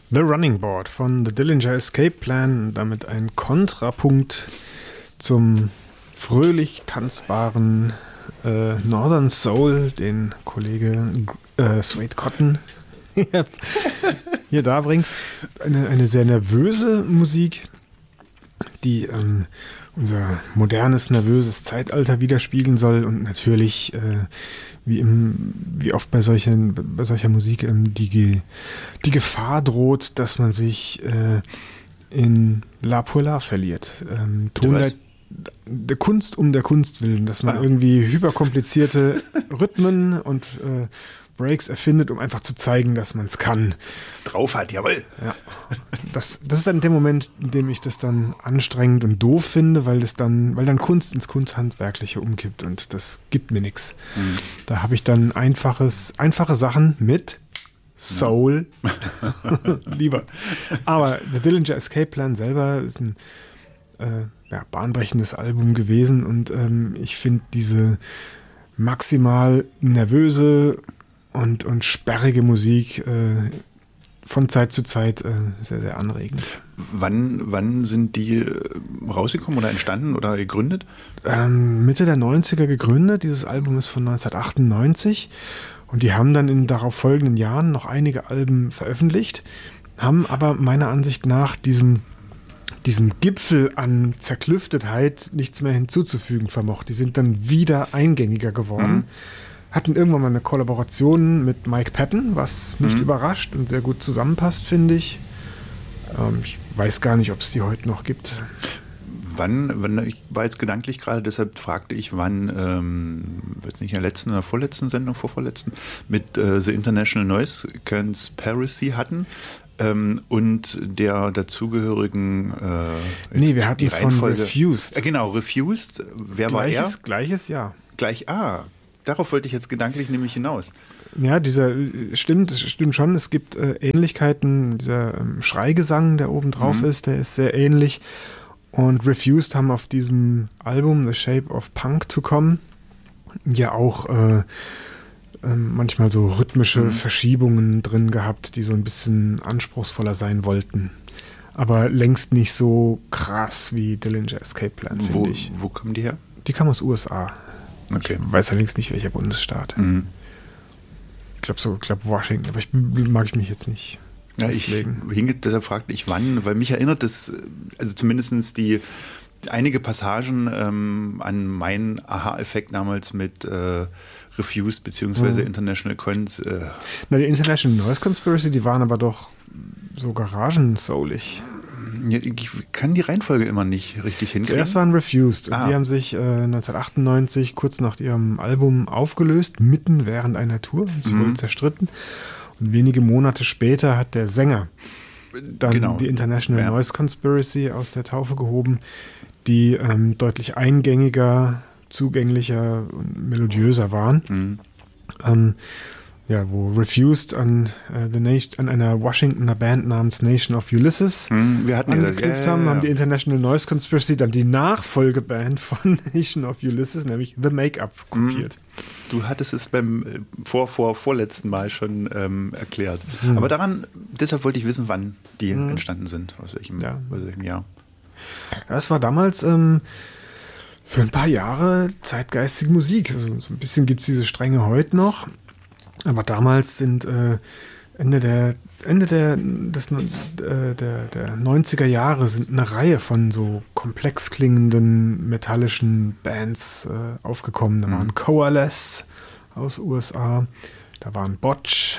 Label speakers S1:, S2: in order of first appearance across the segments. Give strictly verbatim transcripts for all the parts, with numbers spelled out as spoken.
S1: The Running Board von The Dillinger Escape Plan, damit ein Kontrapunkt zum fröhlich tanzbaren äh, Northern Soul, den Kollege äh, Suede Cotton hier darbringt. Eine, eine sehr nervöse Musik, die ähm, unser modernes, nervöses Zeitalter widerspiegeln soll und natürlich, äh, wie, im, wie oft bei, solchen, bei solcher Musik, ähm, die, die Gefahr droht, dass man sich äh, in La pour La verliert. Ähm, Tonleit, der Kunst um der Kunst willen, dass man ah. irgendwie hyperkomplizierte Rhythmen und äh, Breaks erfindet, um einfach zu zeigen, dass man es kann.
S2: Es drauf hat, jawohl. Ja.
S1: Das, das ist dann der Moment, in dem ich das dann anstrengend und doof finde, weil das dann, weil dann Kunst ins Kunsthandwerkliche umkippt und das gibt mir nichts. Mhm. Da habe ich dann einfaches, einfache Sachen mit Soul ja. lieber. Aber The Dillinger Escape Plan selber ist ein äh, ja, bahnbrechendes Album gewesen und ähm, ich finde diese maximal nervöse und, und sperrige Musik äh, von Zeit zu Zeit äh, sehr, sehr anregend.
S2: Wann, wann sind die äh, rausgekommen oder entstanden oder gegründet?
S1: Ähm, Mitte der neunziger gegründet. Dieses Album ist von neunzehnhundertachtundneunzig und die haben dann in den darauf folgenden Jahren noch einige Alben veröffentlicht, haben aber meiner Ansicht nach diesem diesem Gipfel an Zerklüftetheit nichts mehr hinzuzufügen vermocht. Die sind dann wieder eingängiger geworden. Mhm. Hatten irgendwann mal eine Kollaboration mit Mike Patton, was nicht mhm. überrascht und sehr gut zusammenpasst, finde ich. Ähm, ich weiß gar nicht, ob es die heute noch gibt.
S2: Wann, wann, ich war jetzt gedanklich gerade, deshalb fragte ich, wann, ähm, jetzt nicht in der letzten oder vorletzten Sendung, vorvorletzten, mit äh, The International Noise Conspiracy hatten. Ähm, und der dazugehörigen äh,
S1: nee, wir hatten es von Refused.
S2: Äh, genau, Refused. Wer
S1: gleiches,
S2: war er?
S1: Gleiches Jahr.
S2: Gleich, ah, darauf wollte ich jetzt gedanklich nämlich hinaus.
S1: Ja, dieser, stimmt, stimmt schon, es gibt äh, Ähnlichkeiten, dieser ähm, Schreigesang, der oben drauf mhm. ist, der ist sehr ähnlich und Refused haben auf diesem Album The Shape of Punk to Come ja auch äh, manchmal so rhythmische mhm. Verschiebungen drin gehabt, die so ein bisschen anspruchsvoller sein wollten. Aber längst nicht so krass wie Dillinger Escape Plan, finde ich.
S2: Wo kommen die her?
S1: Die kamen aus U S A.
S2: Okay.
S1: Ich weiß allerdings nicht, welcher Bundesstaat.
S2: Mhm.
S1: Ich glaube so, ich glaube Washington, aber ich mag ich mich jetzt nicht
S2: ja, festlegen. Ich hing, deshalb fragte ich wann, weil mich erinnert das, also zumindest die einige Passagen ähm, an meinen Aha-Effekt damals mit äh, Refused beziehungsweise mhm. International Cons. Äh.
S1: Na, die International Noise Conspiracy, die waren aber doch so garagensoulig.
S2: Ja, ich kann die Reihenfolge immer nicht richtig hinkriegen.
S1: Zuerst waren Refused. Und
S2: ah.
S1: die haben sich äh, neunzehnhundertachtundneunzig kurz nach ihrem Album aufgelöst, mitten während einer Tour. Sie mhm. wurden zerstritten. Und wenige Monate später hat der Sänger dann genau. die International ja. Noise Conspiracy aus der Taufe gehoben, die ähm, deutlich eingängiger, zugänglicher und melodiöser waren. Mhm. Ähm, ja, wo Refused an, äh, the Nation, an einer Washingtoner Band namens Nation of Ulysses
S2: mhm, wir hatten
S1: angeknüpft
S2: ja,
S1: haben,
S2: ja, ja.
S1: haben die International Noise Conspiracy dann die Nachfolgeband von Nation of Ulysses, nämlich The Make-up, kopiert.
S2: Mhm. Du hattest es beim vor, vor, vorletzten Mal schon ähm, erklärt. Mhm. Aber daran, deshalb wollte ich wissen, wann die mhm. entstanden sind, aus welchem,
S1: ja.
S2: aus welchem Jahr.
S1: Das war damals ähm, für ein paar Jahre zeitgeistige Musik. Also, so ein bisschen gibt es diese Stränge heute noch. Aber damals sind äh, Ende der Ende der, des, äh, der, der neunziger Jahre sind eine Reihe von so komplex klingenden metallischen Bands äh, aufgekommen. Da waren mhm. Coalesce aus U S A, da waren Botch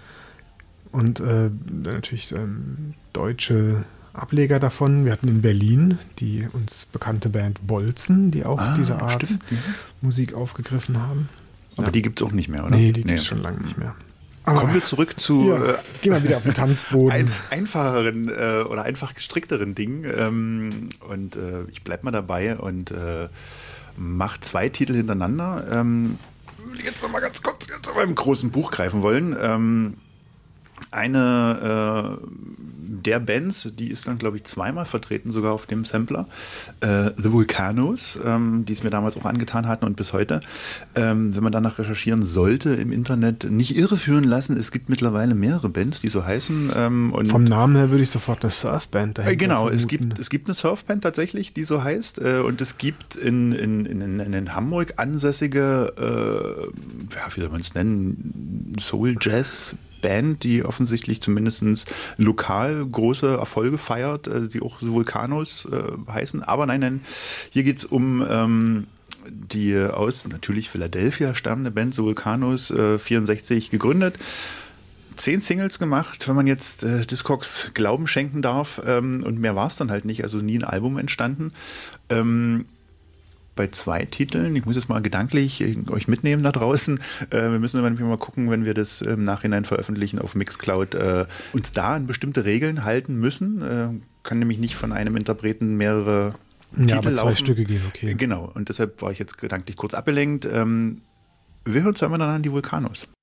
S1: und äh, natürlich ähm, deutsche Ableger davon. Wir hatten in Berlin die uns bekannte Band Bolzen, die auch ah, diese Art
S2: stimmt.
S1: Musik aufgegriffen haben.
S2: Aber ja. die gibt es auch nicht mehr, oder?
S1: Nee, die gibt es nee. schon lange nicht mehr.
S2: Aber kommen wir zurück zu
S1: ja, äh, gehen wir wieder auf den Tanzboden.
S2: Ein, einfacheren äh, oder einfach gestrickteren Dingen. Ähm, und äh, ich bleibe mal dabei und äh, mache zwei Titel hintereinander. Ähm, jetzt noch mal ganz kurz jetzt beim großen Buch greifen wollen. Ähm, eine äh, der Bands, die ist dann, glaube ich, zweimal vertreten, sogar auf dem Sampler. Äh, The Volcanoes, ähm, die es mir damals auch angetan hatten und bis heute. Ähm, wenn man danach recherchieren sollte im Internet, nicht irreführen lassen. Es gibt mittlerweile mehrere Bands, die so heißen. Ähm, und
S1: Vom Namen her würde ich sofort eine Surfband dahinter
S2: äh, Genau,
S1: vermuten.
S2: es gibt, es gibt eine Surfband tatsächlich, die so heißt. Äh, und es gibt in, in, in, in Hamburg ansässige, äh, ja, wie soll man es nennen, Soul-Jazz- Band, die offensichtlich zumindest lokal große Erfolge feiert, äh, die auch Volcanoes äh, heißen. Aber nein, nein, hier geht es um ähm, die aus natürlich Philadelphia stammende Band, The Volcanoes, äh, vierundsechzig gegründet. Zehn Singles gemacht, wenn man jetzt äh, Discogs Glauben schenken darf. Ähm, und mehr war es dann halt nicht, also nie ein Album entstanden. Ähm, Bei zwei Titeln, ich muss jetzt mal gedanklich euch mitnehmen da draußen. Äh, wir müssen aber mal gucken, wenn wir das im Nachhinein veröffentlichen auf Mixcloud, äh, uns da an bestimmte Regeln halten müssen. Äh, kann nämlich nicht von einem Interpreten mehrere
S1: ja,
S2: Titel
S1: aber zwei
S2: laufen.
S1: Stücke gehen, okay.
S2: Genau, und deshalb war ich jetzt gedanklich kurz abgelenkt. Ähm, wir hören zweimal dann an die Volcanoes.